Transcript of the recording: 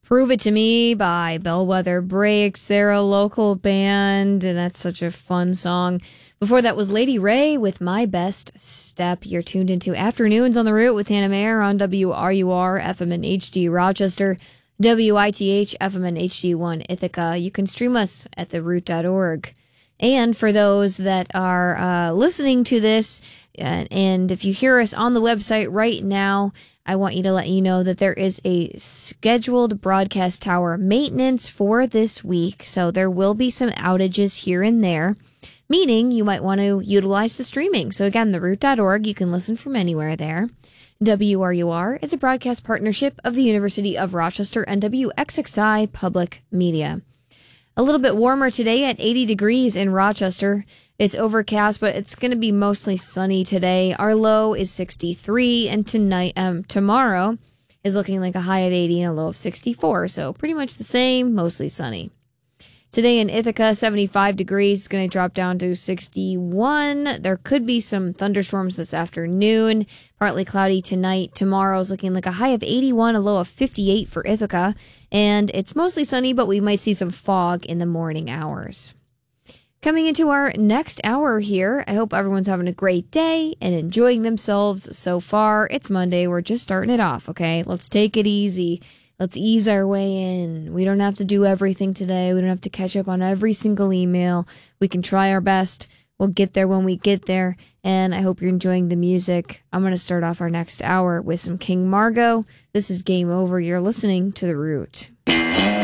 Prove It to Me by Bellwether Breaks. They're a local band, and that's such a fun song. Before that was Lady Ray with My Best Step. You're tuned into Afternoons on the Route with Hannah Mayer on WRUR, FM and HD Rochester, WITH, FM and HD1 Ithaca. You can stream us at theroot.org. And for those that are listening to this, and if you hear us on the website right now, I want you to let you know that there is a scheduled broadcast tower maintenance for this week. So there will be some outages here and there, meaning you might want to utilize the streaming. So again, theroot.org, you can listen from anywhere there. WRUR is a broadcast partnership of the University of Rochester and WXXI Public Media. A little bit warmer today at 80 degrees in Rochester. It's overcast, but it's going to be mostly sunny today. Our low is 63, and tomorrow is looking like a high of 80 and a low of 64. So pretty much the same, mostly sunny. Today in Ithaca, 75 degrees. It's going to drop down to 61. There could be some thunderstorms this afternoon. Partly cloudy tonight. Tomorrow's looking like a high of 81, a low of 58 for Ithaca. And it's mostly sunny, but we might see some fog in the morning hours. Coming into our next hour here, I hope everyone's having a great day and enjoying themselves so far. It's Monday. We're just starting it off, okay? Let's take it easy. Let's ease our way in. We don't have to do everything today. We don't have to catch up on every single email. We can try our best. We'll get there when we get there. And I hope you're enjoying the music. I'm going to start off our next hour with some King Margot. This is Game Over. You're listening to The Root.